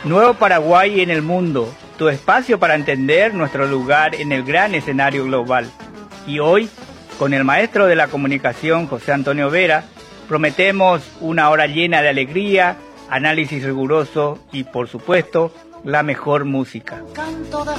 Nuevo Paraguay en el mundo, tu espacio para entender nuestro lugar en el gran escenario global. Y hoy, con el maestro de la comunicación, José Antonio Vera, prometemos una hora llena de alegría, análisis riguroso y, por supuesto, la mejor música. Canto de